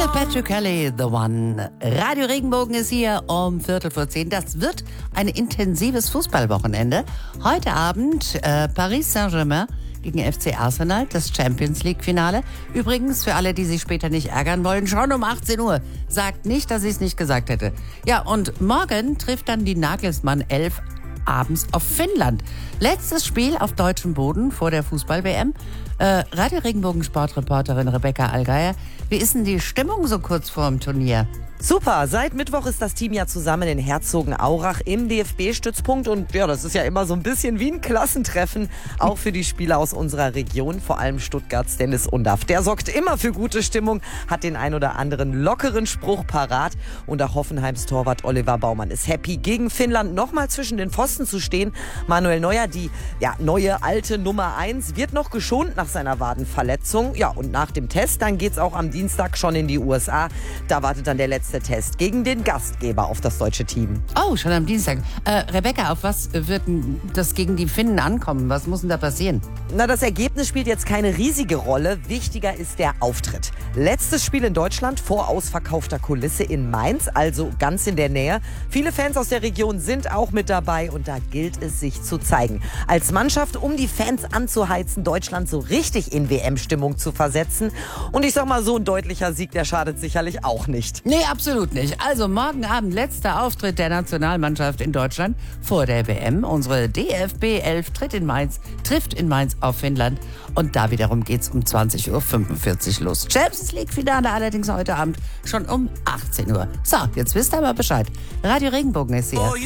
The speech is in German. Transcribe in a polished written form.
Little Patrick Kelly, The One. Radio Regenbogen ist hier um 10:15. Das wird ein intensives Fußballwochenende. Heute Abend Paris Saint-Germain gegen FC Arsenal, das Champions League-Finale. Übrigens, für alle, die sich später nicht ärgern wollen, schon um 18 Uhr. Sagt nicht, dass ich es nicht gesagt hätte. Ja, und morgen trifft dann die Nagelsmann 11 abends auf Finnland. Letztes Spiel auf deutschem Boden vor der Fußball-WM. Radio Regenbogen-Sportreporterin Rebecca Allgeier, wie ist denn die Stimmung so kurz vor dem Turnier? Super, seit Mittwoch ist das Team ja zusammen in Herzogenaurach im DFB-Stützpunkt und ja, das ist ja immer so ein bisschen wie ein Klassentreffen, auch für die Spieler aus unserer Region, vor allem Stuttgarts Dennis Undaff. Der sorgt immer für gute Stimmung, hat den ein oder anderen lockeren Spruch parat und auch Hoffenheims Torwart Oliver Baumann ist happy, gegen Finnland nochmal zwischen den Pfosten zu stehen. Manuel Neuer, die neue alte Nummer 1, wird noch geschont nach seiner Wadenverletzung. Ja, und nach dem Test, dann geht's auch am Dienstag schon in die USA. Da wartet dann der letzte Test gegen den Gastgeber auf das deutsche Team. Oh, schon am Dienstag. Rebecca, auf was wird denn das gegen die Finnen ankommen? Was muss denn da passieren? Na, das Ergebnis spielt jetzt keine riesige Rolle. Wichtiger ist der Auftritt. Letztes Spiel in Deutschland vor ausverkaufter Kulisse in Mainz, also ganz in der Nähe. Viele Fans aus der Region sind auch mit dabei und da gilt es, sich zu zeigen. Als Mannschaft, um die Fans anzuheizen, Deutschland so richtig in WM-Stimmung zu versetzen. Und ich sag mal, so ein deutlicher Sieg, der schadet sicherlich auch nicht. Nee, absolut nicht. Also morgen Abend letzter Auftritt der Nationalmannschaft in Deutschland vor der WM. Unsere DFB 11 trifft in Mainz auf Finnland. Und da wiederum geht's um 20:45 Uhr los. Champions League-Finale allerdings heute Abend schon um 18 Uhr. So, jetzt wisst ihr aber Bescheid. Radio Regenbogen ist hier.